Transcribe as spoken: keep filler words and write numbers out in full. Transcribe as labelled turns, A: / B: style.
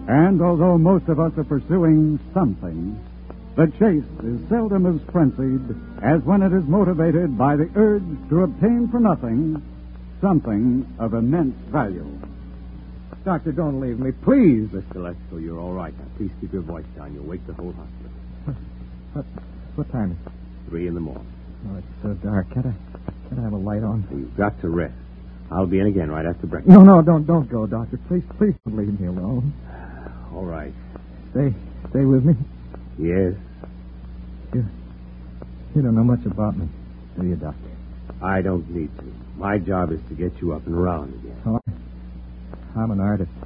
A: And although most of us are pursuing something, the chase is seldom as frenzied as when it is motivated by the urge to obtain for nothing something of immense value.
B: Doctor, don't leave me, please.
C: Mister Lesko, you're all right. Now, please keep your voice down. You'll wake the whole hospital.
B: What, what time is it?
C: Three in the morning.
B: Oh, it's so dark. Can't I, can't I have a light on?
C: You've got to rest. I'll be in again right after breakfast.
B: No, no, don't, don't go, Doctor. Please, please don't leave me alone.
C: All right.
B: Stay, stay with me.
C: Yes.
B: You, you don't know much about me, do you, Doctor?
C: I don't need to. My job is to get you up and around again.
B: Oh, I'm an artist.